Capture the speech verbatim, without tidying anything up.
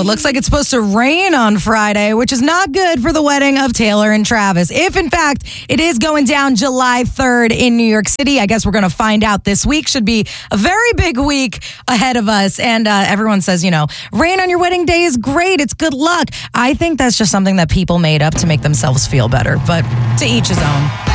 it looks like it's supposed to rain on Friday, which is not good for the wedding of Taylor and Travis. If, in fact, it is going down July third in New York City, I guess we're going to find out this week. Should be a very big week ahead of us. And uh, everyone says, you know, rain on your wedding day is great. It's good luck. I think that's just something that people made up to make themselves feel better. But to each his own.